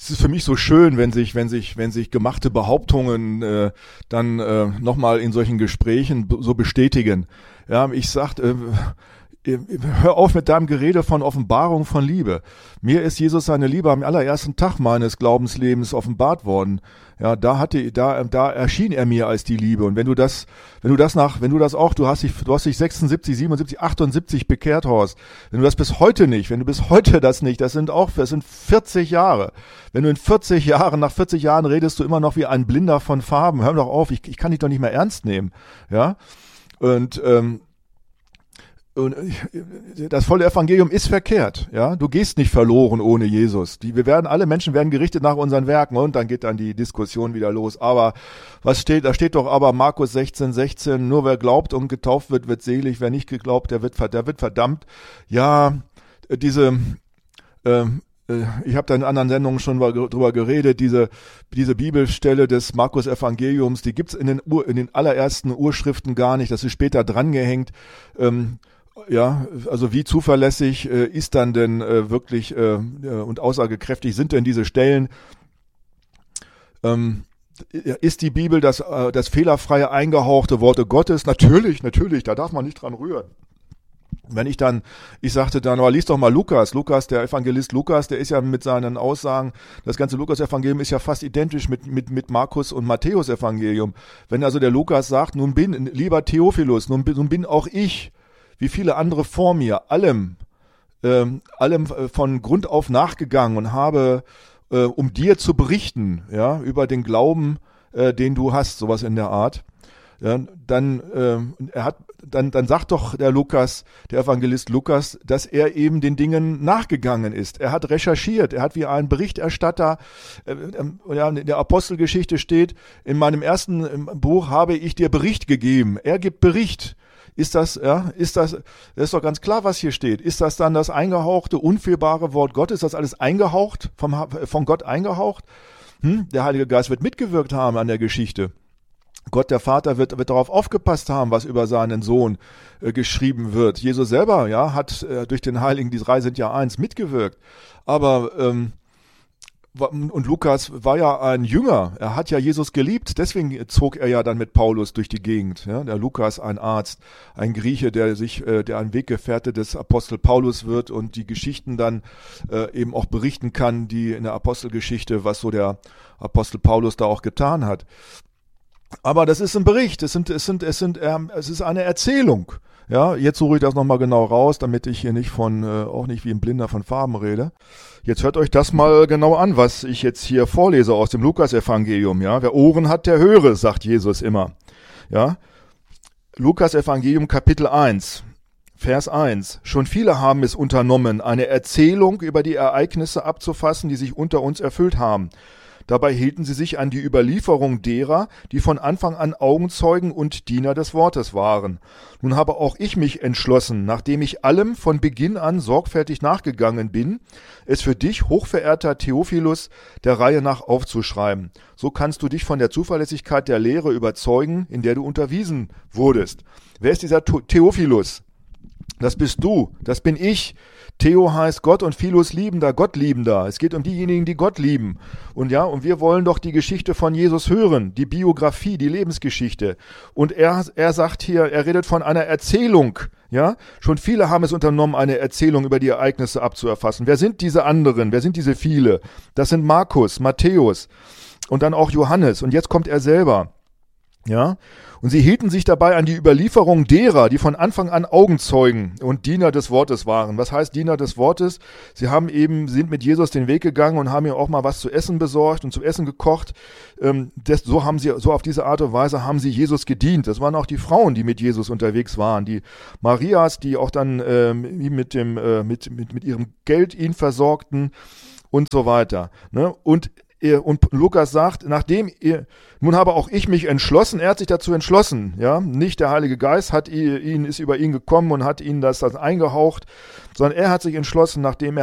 es ist für mich so schön, wenn sich gemachte Behauptungen dann nochmal in solchen Gesprächen so bestätigen. Ja, ich sag, hör auf mit deinem Gerede von Offenbarung von Liebe. Mir ist Jesus seine Liebe am allerersten Tag meines Glaubenslebens offenbart worden. Ja, da erschien er mir als die Liebe. Und du hast dich 76, 77, 78 bekehrt, Horst. Wenn du bis heute das nicht, das sind 40 Jahre. Wenn du nach 40 Jahren redest du immer noch wie ein Blinder von Farben. Hör doch auf, ich kann dich doch nicht mehr ernst nehmen. Ja, und das volle Evangelium ist verkehrt, ja. Du gehst nicht verloren ohne Jesus. Alle Menschen werden gerichtet nach unseren Werken und dann geht dann die Diskussion wieder los. Aber da steht doch aber Markus 16, nur wer glaubt und getauft wird, wird selig. Wer nicht geglaubt, der wird verdammt. Ja, ich habe da in anderen Sendungen schon drüber geredet, diese Bibelstelle des Markus Evangeliums, die gibt's in den allerersten Urschriften gar nicht, das ist später drangehängt. Ja, also wie zuverlässig ist dann denn wirklich und aussagekräftig sind denn diese Stellen? Ist die Bibel das fehlerfreie, eingehauchte Worte Gottes? Natürlich, da darf man nicht dran rühren. Ich sagte dann, aber lies doch mal Lukas, der Evangelist Lukas, der ist ja mit seinen Aussagen, das ganze Lukas-Evangelium ist ja fast identisch mit Markus und Matthäus Evangelium. Wenn also der Lukas sagt, lieber Theophilus, nun bin auch ich, wie viele andere vor mir, allem von Grund auf nachgegangen und habe, um dir zu berichten, ja, über den Glauben, den du hast, sowas in der Art. Ja, dann sagt doch der Evangelist Lukas, dass er eben den Dingen nachgegangen ist. Er hat recherchiert, er hat wie ein Berichterstatter, in der Apostelgeschichte steht, in meinem ersten Buch habe ich dir Bericht gegeben. Er gibt Bericht. Das ist doch ganz klar, was hier steht. Ist das dann das eingehauchte, unfehlbare Wort Gottes? Ist das alles eingehaucht, von Gott eingehaucht? Der Heilige Geist wird mitgewirkt haben an der Geschichte. Gott, der Vater, wird darauf aufgepasst haben, was über seinen Sohn geschrieben wird. Jesus selber, ja, hat durch den Heiligen, die drei sind ja eins, mitgewirkt. Aber und Lukas war ja ein Jünger, er hat ja Jesus geliebt, deswegen zog er ja dann mit Paulus durch die Gegend. Ja? Der Lukas, ein Arzt, ein Grieche, der ein Weggefährte des Apostel Paulus wird und die Geschichten dann eben auch berichten kann, die in der Apostelgeschichte, was so der Apostel Paulus da auch getan hat. Aber das ist ein Bericht, es ist eine Erzählung. Ja, jetzt suche ich das nochmal genau raus, damit ich hier nicht auch nicht wie ein Blinder von Farben rede. Jetzt hört euch das mal genau an, was ich jetzt hier vorlese aus dem Lukas-Evangelium. Ja, wer Ohren hat, der höre, sagt Jesus immer. Ja, Lukas-Evangelium Kapitel 1, Vers 1. Schon viele haben es unternommen, eine Erzählung über die Ereignisse abzufassen, die sich unter uns erfüllt haben. Dabei hielten sie sich an die Überlieferung derer, die von Anfang an Augenzeugen und Diener des Wortes waren. Nun habe auch ich mich entschlossen, nachdem ich allem von Beginn an sorgfältig nachgegangen bin, es für dich, hochverehrter Theophilus, der Reihe nach aufzuschreiben. So kannst du dich von der Zuverlässigkeit der Lehre überzeugen, in der du unterwiesen wurdest. Wer ist dieser Theophilus? Das bist du, das bin ich. Theo heißt Gott und Philos liebender, Gott liebender. Es geht um diejenigen, die Gott lieben. Und wir wollen doch die Geschichte von Jesus hören, die Biografie, die Lebensgeschichte. Und er sagt hier, er redet von einer Erzählung. Ja, schon viele haben es unternommen, eine Erzählung über die Ereignisse abzuerfassen. Wer sind diese anderen? Wer sind diese viele? Das sind Markus, Matthäus und dann auch Johannes. Und jetzt kommt er selber. Ja, und sie hielten sich dabei an die Überlieferung derer, die von Anfang an Augenzeugen und Diener des Wortes waren. Was heißt Diener des Wortes? Sie sind mit Jesus den Weg gegangen und haben ihm auch mal was zu essen besorgt und zu essen gekocht. So auf diese Art und Weise haben sie Jesus gedient. Das waren auch die Frauen, die mit Jesus unterwegs waren. Die Marias, die auch dann mit ihrem Geld ihn versorgten und so weiter. Ne? Und Lukas sagt, nun habe auch ich mich entschlossen, er hat sich dazu entschlossen, ja, nicht der Heilige Geist ist über ihn gekommen und hat ihn das eingehaucht, sondern er hat sich entschlossen, nachdem er